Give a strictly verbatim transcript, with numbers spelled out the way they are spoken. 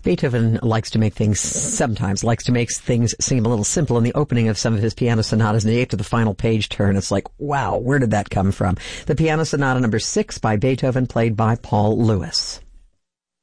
Beethoven likes to make things, sometimes likes to make things seem a little simple in the opening of some of his piano sonatas, and you get to the final page turn. It's like, wow, where did that come from? The Piano Sonata number six by Beethoven, played by Paul Lewis.